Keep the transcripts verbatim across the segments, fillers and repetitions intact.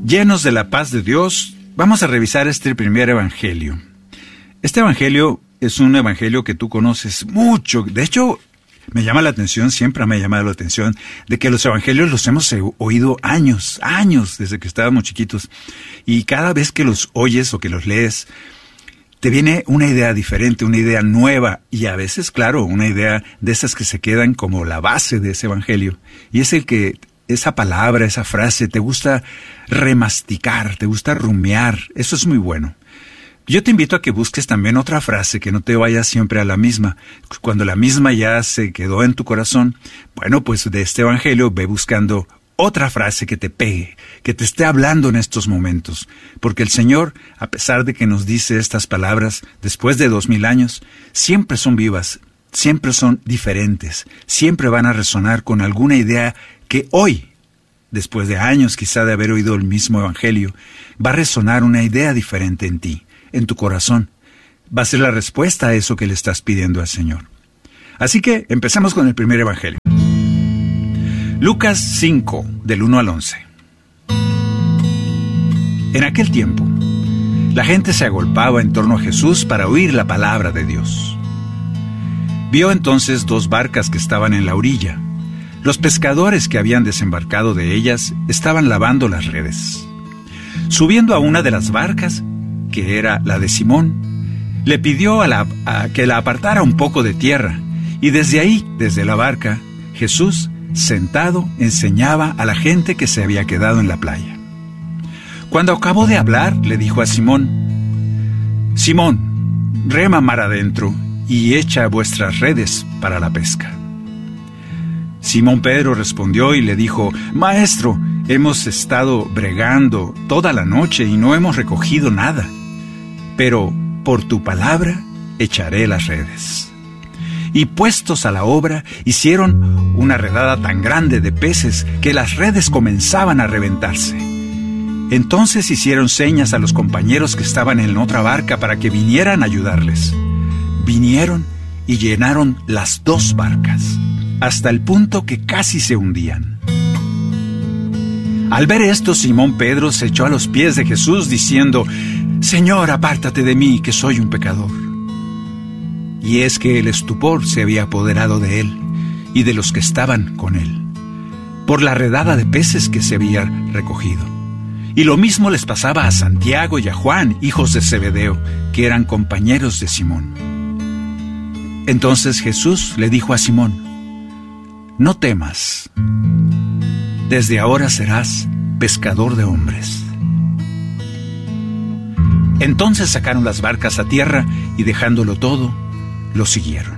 Llenos de la paz de Dios, vamos a revisar este primer evangelio. Este evangelio es un evangelio que tú conoces mucho. De hecho, me llama la atención, siempre me ha llamado la atención, de que los evangelios los hemos oído años, años, desde que estábamos chiquitos. Y cada vez que los oyes o que los lees, te viene una idea diferente, una idea nueva, y a veces, claro, una idea de esas que se quedan como la base de ese evangelio. Y es el que esa palabra, esa frase, te gusta remasticar, te gusta rumiar. Eso es muy bueno. Yo te invito a que busques también otra frase, que no te vayas siempre a la misma. Cuando la misma ya se quedó en tu corazón, bueno, pues de este evangelio ve buscando otra frase que te pegue, que te esté hablando en estos momentos. Porque el Señor, a pesar de que nos dice estas palabras después de dos mil años, siempre son vivas, siempre son diferentes, siempre van a resonar con alguna idea que hoy, después de años quizá de haber oído el mismo evangelio, va a resonar una idea diferente en ti, en tu corazón. Va a ser la respuesta a eso que le estás pidiendo al Señor. Así que empecemos con el primer evangelio. Lucas cinco, del uno al once. En aquel tiempo, la gente se agolpaba en torno a Jesús para oír la palabra de Dios. Vio entonces dos barcas que estaban en la orilla. Los pescadores que habían desembarcado de ellas estaban lavando las redes. Subiendo a una de las barcas, que era la de Simón, le pidió a la, a que la apartara un poco de tierra, y desde ahí, desde la barca, Jesús, sentado, enseñaba a la gente que se había quedado en la playa. Cuando acabó de hablar, le dijo a Simón: Simón, rema mar adentro y echa vuestras redes para la pesca. Simón Pedro respondió y le dijo: Maestro, hemos estado bregando toda la noche y no hemos recogido nada, pero por tu palabra echaré las redes. Y puestos a la obra, hicieron una redada tan grande de peces que las redes comenzaban a reventarse. Entonces hicieron señas a los compañeros que estaban en otra barca para que vinieran a ayudarles. Vinieron y llenaron las dos barcas, hasta el punto que casi se hundían. Al ver esto, Simón Pedro se echó a los pies de Jesús diciendo: Señor, apártate de mí, que soy un pecador. Y es que el estupor se había apoderado de él y de los que estaban con él, por la redada de peces que se había recogido. Y lo mismo les pasaba a Santiago y a Juan, hijos de Zebedeo, que eran compañeros de Simón. Entonces Jesús le dijo a Simón: No temas, desde ahora serás pescador de hombres. Entonces sacaron las barcas a tierra y dejándolo todo, lo siguieron.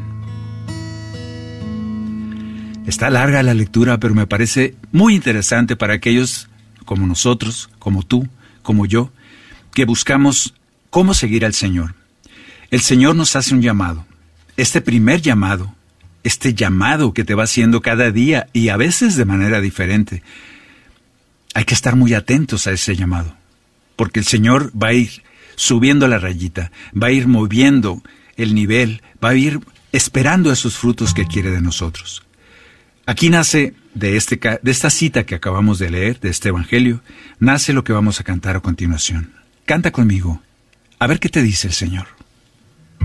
Está larga la lectura, pero me parece muy interesante para aquellos como nosotros, como tú, como yo, que buscamos cómo seguir al Señor. El Señor nos hace un llamado. Este primer llamado, este llamado que te va haciendo cada día y a veces de manera diferente. Hay que estar muy atentos a ese llamado, porque el Señor va a ir subiendo la rayita, va a ir moviendo el nivel, va a ir esperando esos frutos que quiere de nosotros. Aquí nace, de, este, de esta cita que acabamos de leer, de este evangelio, nace lo que vamos a cantar a continuación. Canta conmigo, a ver qué te dice el Señor.